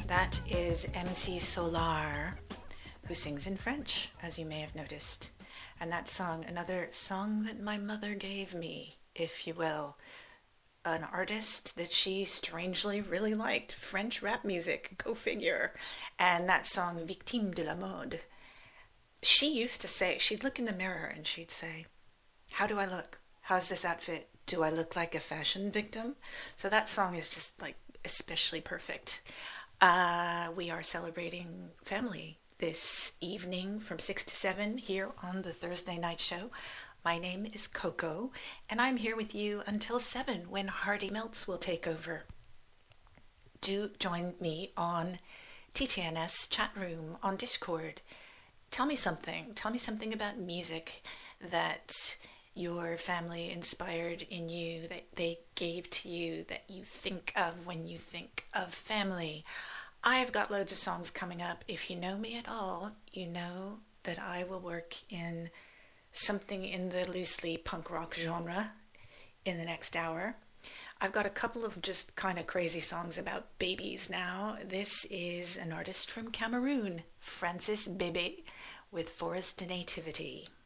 That is MC Solar, who sings in French, as you may have noticed. And that song, another song that my mother gave me, if you will. An artist that she strangely really liked. French rap music, go figure. And that song, Victime de la Mode. She used to say, she'd look in the mirror and she'd say, how do I look? How's this outfit? Do I look like a fashion victim? So that song is just like especially perfect. We are celebrating family this evening from 6 to 7 here on the Thursday Night Show. My name is Coco, and I'm here with you until 7 when Hardy Melts will take over. Do join me on TTNS chat room on Discord. Tell me something. Tell me something about music that your family inspired in you, that they gave to you, that you think of when you think of family. I've got loads of songs coming up. If you know me at all, you know that I will work in something in the loosely punk rock genre in the next hour. I've got a couple of just kind of crazy songs about babies now. This is an artist from Cameroon, Francis Bébé, with Forest Nativity.